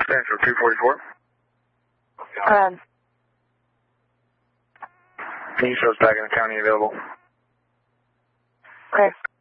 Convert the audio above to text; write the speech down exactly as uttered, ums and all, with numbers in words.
Transfer two forty-four. Um. Can you show us back in the county available? Okay.